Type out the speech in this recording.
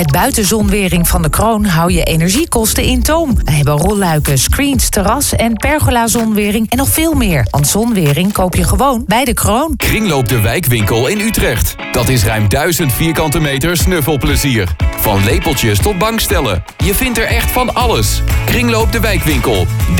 Met buitenzonwering van de Kroon hou je energiekosten in toom. We hebben rolluiken, screens, terras en pergola-zonwering en nog veel meer. Want zonwering koop je gewoon bij de Kroon. Kringloop de Wijkwinkel in Utrecht. Dat is ruim 1000 vierkante meter snuffelplezier. Van lepeltjes tot bankstellen. Je vindt er echt van alles. Kringloop de Wijkwinkel.